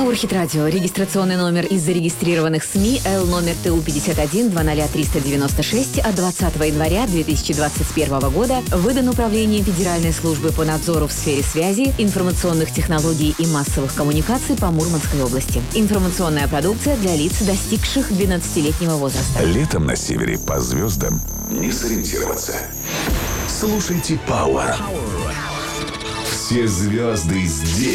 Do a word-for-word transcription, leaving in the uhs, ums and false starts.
Powerhit Radio. Регистрационный номер из зарегистрированных СМИ Л номер Т У пятьдесят один двадцать триста девяносто шесть от двадцатого января две тысячи двадцать первого года выдан Управлением Федеральной службы по надзору в сфере связи, информационных технологий и массовых коммуникаций по Мурманской области. Информационная продукция для лиц, достигших двенадцатилетнего возраста. Летом на севере по звездам не сориентироваться. Слушайте Power. Все звезды здесь.